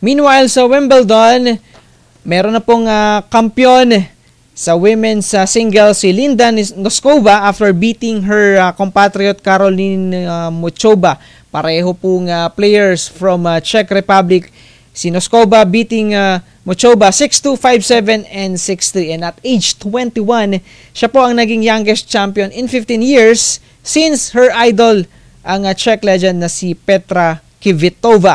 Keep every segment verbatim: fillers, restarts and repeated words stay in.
Meanwhile, sa Wimbledon, meron na pong uh, kampyon sa women's uh, singles si Linda Noskova after beating her uh, compatriot Caroline uh, Muchova. Pareho pong uh, players from uh, Czech Republic. Si Noskova beating uh, Muchova six two, five seven, and six three. And at age twenty-one, siya po ang naging youngest champion in fifteen years since her idol, ang uh, Czech legend na si Petra Kvitova.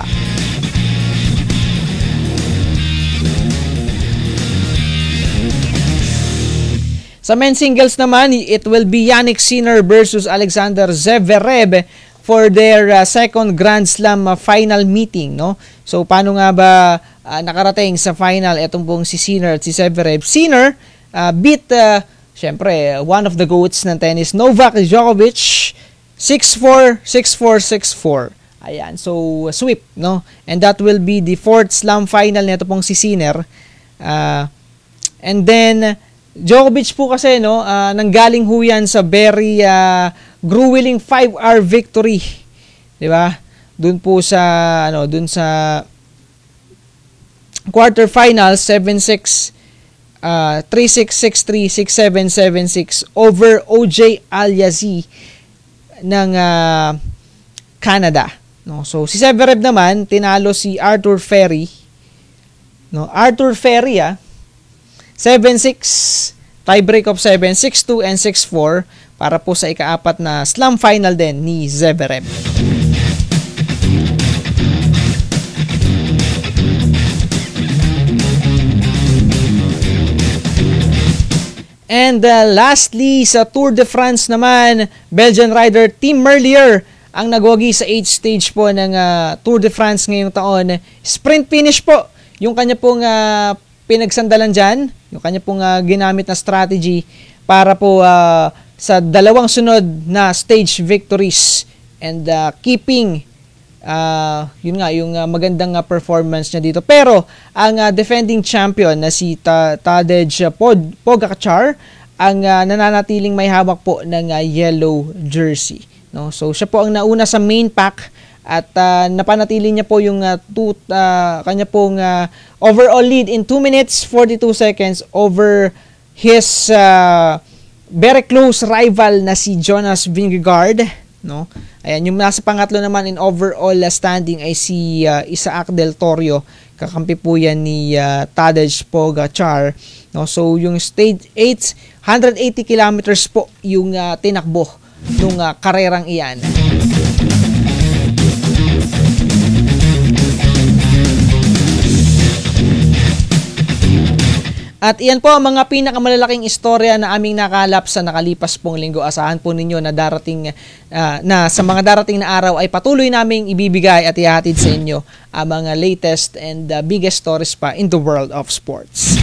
Sa men's singles naman, it will be Jannik Sinner versus Alexander Zverev for their uh, second Grand Slam uh, final meeting, no? So paano nga ba uh, nakarating sa final etong pong si Sinner at si Zverev? Sinner uh, beat uh, syempre one of the goats ng tennis, Novak Djokovic, six four, six four, six four. Ayan, so sweep, no? And that will be the fourth slam final nito pong si Sinner. Uh, and then Djokovic po kasi, no, uh, nanggaling ho yan sa very uh, grueling five hour victory, 'di ba? Doon po sa ano, doon sa quarterfinals, seven six, uh, three six, six three, six seven, seven six over O J Alyazi ng uh, Canada, no? So si Zverev naman tinalo si Arthur Ferry, no? Arthur Ferry, ah, seven six, tiebreak of seven, six two, and six four para po sa ikaapat na slam final din ni Zverev. And uh, lastly, sa Tour de France naman, Belgian rider Tim Merlier ang nagwagi sa eighth stage po ng uh, Tour de France ngayong taon. Sprint finish po yung kanya pong uh, pinagsandalan dyan, yung kanya pong uh, ginamit na strategy para po uh, sa dalawang sunod na stage victories and uh, keeping uh, yun nga, yung uh, magandang uh, performance niya dito. Pero ang uh, defending champion na si Ta- Tadej Pod- Pogacar ang uh, nananatiling may hawak po ng uh, yellow jersey, no? So siya po ang nauna sa main pack at uh, napanatili niya po yung uh, two, uh, kanya pong uh, overall lead in two minutes, forty-two seconds over his uh, very close rival na si Jonas Vingegaard, no? Ayan, yung nasa pangatlo naman in overall uh, standing ay si uh, Isaac Del Torio. Kakampi po yan ni uh, Tadej Pogacar, no? So yung stage eight, one hundred eighty kilometers po yung uh, tinakbo nung uh, karerang iyan. At iyan po ang mga pinakamalalaking istorya na aming nakalap sa nakalipas pong linggo. Asahan po ninyo na darating uh, na sa mga darating na araw ay patuloy naming ibibigay at ihatid sa inyo ang mga latest and uh, biggest stories pa in the world of sports.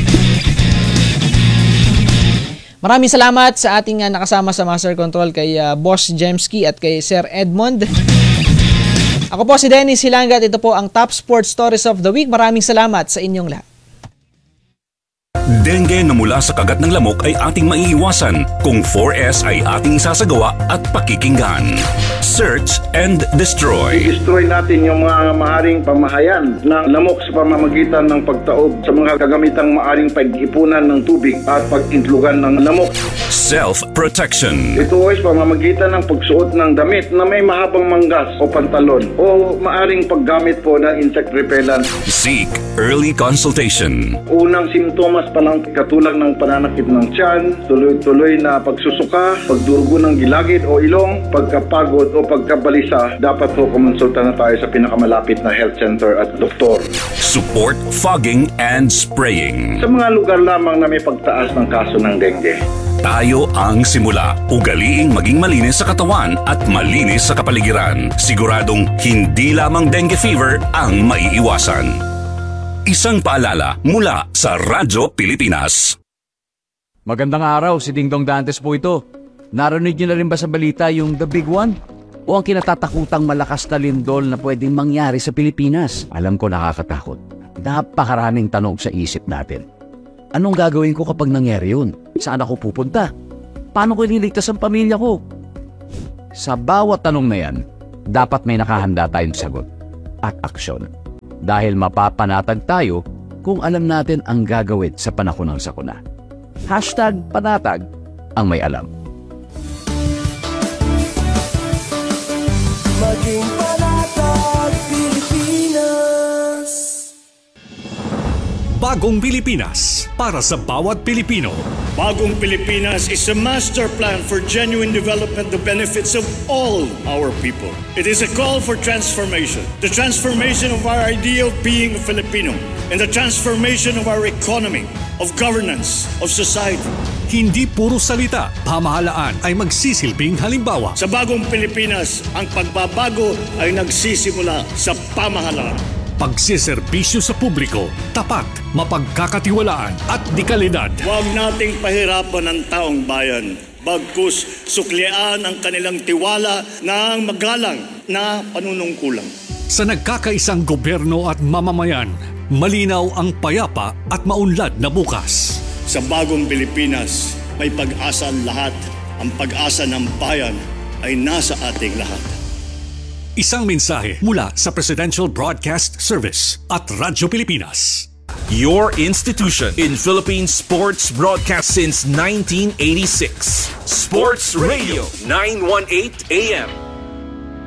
Maraming salamat sa ating uh, nakasama sa Master Control kay uh, Boss Jemski at kay Sir Edmond. Ako po si Dennis Hilangat. Ito po ang Top Sports Stories of the Week. Maraming salamat sa inyong lahat. Dengue na mula sa kagat ng lamok ay ating maiiwasan kung four S ay ating sasagawa at pakikinggan. Search and destroy. I-destroy natin yung mga maaring pamahayan ng lamok sa pamamagitan ng pagtaob sa mga kagamitang maaring pag-ipunan ng tubig at pag-intlugan ng lamok. Self-protection. Ito ay sa pamamagitan ng pagsuot ng damit na may mahabang manggas o pantalon o maaring paggamit po ng insect repellent. Seek early consultation. Unang simptomas pa lang katulad ng pananakit ng tiyan, tuloy-tuloy na pagsusuka, pagdurugo ng gilagid o ilong, pagkapagod o pagkabalisa, dapat po kumonsulta na tayo sa pinakamalapit na health center at doktor. Support fogging and spraying. Sa mga lugar lamang na may pagtaas ng kaso ng dengue. Tayo ang simula. Ugaliing maging malinis sa katawan at malinis sa kapaligiran. Siguradong hindi lamang dengue fever ang maiiwasan. Isang paalala mula sa Radyo Pilipinas. Magandang araw, si Dingdong Dantes po ito. Narinig niyo na rin ba sa balita yung The Big One? O ang kinatatakutang malakas na lindol na pwedeng mangyari sa Pilipinas? Alam ko nakakatakot. Napakaraming tanong sa isip natin. Anong gagawin ko kapag nangyari yun? Saan ako pupunta? Paano ko ililigtas ang pamilya ko? Sa bawat tanong na yan, dapat may nakahanda tayong sagot at aksyon. Dahil mapapanatag tayo kung alam natin ang gagawin sa panahon ng sakuna. Hashtag panatag ang may alam. Maging panatag Pilipinas. Bagong Pilipinas para sa bawat Pilipino. Bagong Pilipinas is a master plan for genuine development the benefits of all our people. It is a call for transformation. The transformation of our idea of being a Filipino and the transformation of our economy, of governance, of society. Hindi puro salita, pamahalaan ay magsisilbing halimbawa. Sa Bagong Pilipinas, ang pagbabago ay nagsisimula sa pamahalaan. Pagsiserbisyo sa publiko, tapat, mapagkakatiwalaan at dekalidad. Huwag nating pahirapan ang taong bayan. Bagkus suklian ang kanilang tiwala ng magalang na panunungkulan. Sa nagkakaisang gobyerno at mamamayan, malinaw ang payapa at maunlad na bukas. Sa Bagong Pilipinas, may pag-asa ang lahat. Ang pag-asa ng bayan ay nasa ating lahat. Isang mensahe mula sa Presidential Broadcast Service at Radyo Pilipinas. Your institution in Philippine sports broadcast since nineteen eighty-six. Sports Radio nine eighteen A M.